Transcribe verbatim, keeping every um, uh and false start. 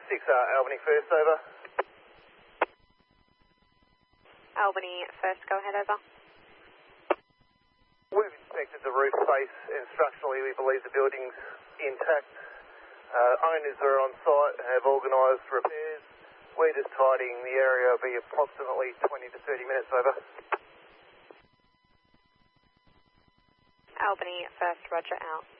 six, uh, Albany first, over. Albany first, go ahead, over. We've inspected the roof space and structurally we believe the building's intact. Uh, owners are on site and have organised repairs. We're just tidying the area. It'll be approximately twenty to thirty minutes, over. Albany first, roger, out.